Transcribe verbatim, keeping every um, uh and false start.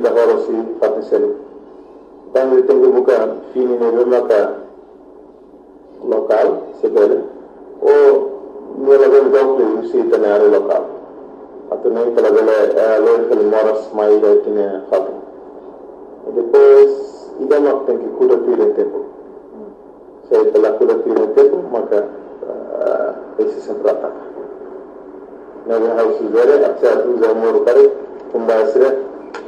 lavoro si fatti seli. Quando tengo buka fini ne maka local sebele o ne la vel gawto si tenere local. Atau nem pela vela loja que moras mais da tinha fato. E depois ida não tem que cuidar do tempo. Se pela cuidar do tempo, maka esse sempre ataca. Na verdade, se ver, até a luz é um muro para como vai ser